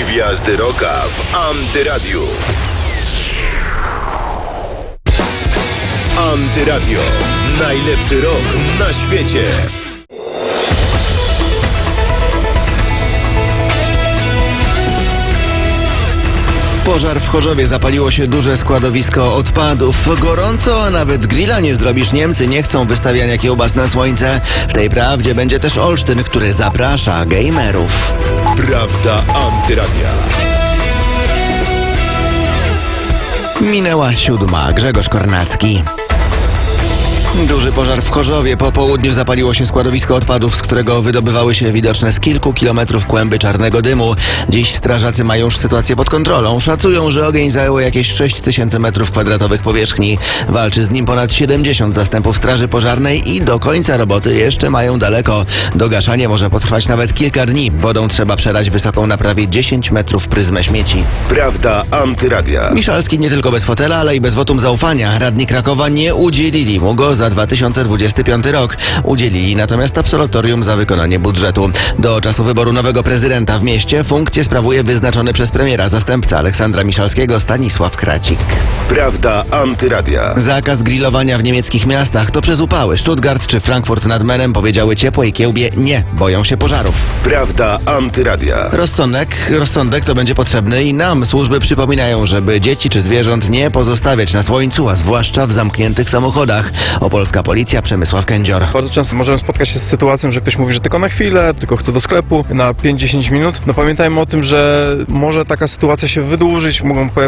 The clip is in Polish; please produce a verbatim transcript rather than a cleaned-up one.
Gwiazdy Rocka w Antyradiu. Antyradio. Najlepszy rok na świecie. Pożar w Chorzowie, zapaliło się duże składowisko odpadów. Gorąco, a nawet grilla nie zrobisz. Niemcy nie chcą wystawiania kiełbas na słońce. W tej prawdzie będzie też Olsztyn, który zaprasza gamerów. Prawda Antyradia. Minęła siódma. Grzegorz Kornacki. Duży pożar w Chorzowie. Po południu zapaliło się składowisko odpadów, z którego wydobywały się widoczne z kilku kilometrów kłęby czarnego dymu. Dziś strażacy mają już sytuację pod kontrolą. Szacują, że ogień zajął jakieś sześć tysięcy metrów kwadratowych powierzchni. Walczy z nim ponad siedemdziesiąt zastępów straży pożarnej i do końca roboty jeszcze mają daleko. Dogaszanie może potrwać nawet kilka dni. Wodą trzeba przelać wysoką na prawie dziesięć metrów pryzmę śmieci. Prawda Antyradia. Miszalski nie tylko bez fotela, ale i bez wotum zaufania. Radni Krakowa nie udzielili mu go za dwa tysiące dwudziesty piąty rok. Udzielili natomiast absolutorium za wykonanie budżetu. Do czasu wyboru nowego prezydenta w mieście funkcję sprawuje wyznaczony przez premiera zastępca Aleksandra Miszalskiego Stanisław Kracik. Prawda Antyradia. Zakaz grillowania w niemieckich miastach to przez upały. Stuttgart czy Frankfurt nad Menem powiedziały ciepłej kiełbie nie, boją się pożarów. Prawda Antyradia. Rozsądek, rozsądek to będzie potrzebny i nam. Służby przypominają, żeby dzieci czy zwierząt nie pozostawiać na słońcu, a zwłaszcza w zamkniętych samochodach. Opolska Policja, Przemysław Kędzior. Bardzo często możemy spotkać się z sytuacją, że ktoś mówi, że tylko na chwilę, tylko chce do sklepu na pięć do dziesięciu minut. No pamiętajmy o tym, że może taka sytuacja się wydłużyć, mogą pojawić